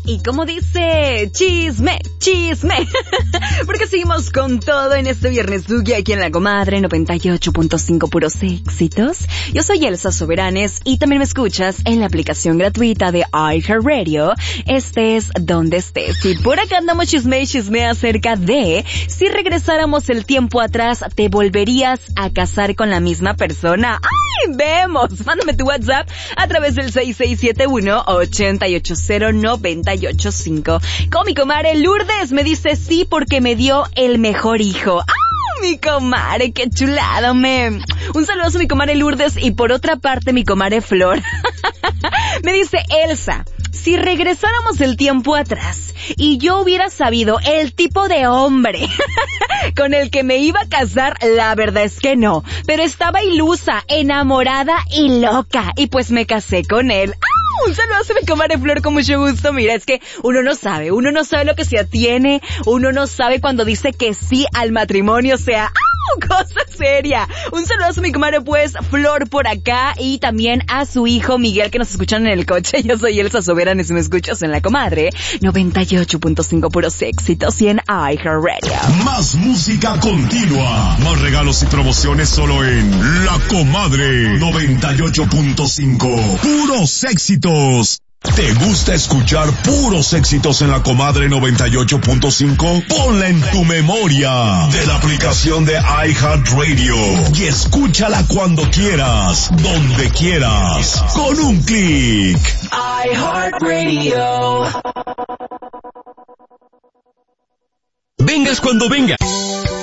Y como dice, chisme, chisme. Porque seguimos con todo en este viernes Boogie aquí en La Comadre 98.5 puros éxitos. Yo soy Elsa Soberanes y también me escuchas en la aplicación gratuita de iHeartRadio. Estés donde estés. Y por acá andamos chisme y chisme acerca de si regresáramos el tiempo atrás, ¿te volverías a casar con la misma persona? ¡Ay! Vemos. Mándame tu WhatsApp a través del 6671-880-985. Como mi comadre Lourdes me dice sí porque me dio el mejor hijo. ¡Ah! Mi comadre, qué chulada, Un saludo a mi comadre Lourdes y por otra parte mi comadre Flor. Me dice Elsa, si regresáramos el tiempo atrás y yo hubiera sabido el tipo de hombre con el que me iba a casar, la verdad es que no. Pero estaba ilusa, enamorada y loca. Y pues me casé con él. ¡Ah! Un saludo a mi comadre Flor con mucho gusto. Mira, es que uno no sabe lo que se atiene. Uno no sabe cuando dice que sí al matrimonio, o sea... cosa seria. Un saludo a mi comadre pues Flor por acá y también a su hijo Miguel que nos escuchan en el coche. Yo soy Elsa Soberanes y me escuchas en La Comadre 98.5 puros éxitos y en iHeartRadio. Más música continua, más regalos y promociones solo en La Comadre 98.5 puros éxitos. ¿Te gusta escuchar puros éxitos en La Comadre 98.5? Ponla en tu memoria de la aplicación de iHeartRadio y escúchala cuando quieras, donde quieras, con un clic. iHeartRadio. Vengas cuando vengas.